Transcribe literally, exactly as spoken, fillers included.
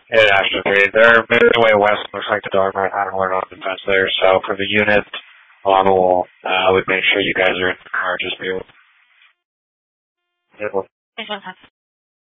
It actually agreed. They're midway west. Looks like the dog might have one on the fence there. So for the unit along the wall, uh, we'd make sure you guys are in the car. Just be able. Thanks,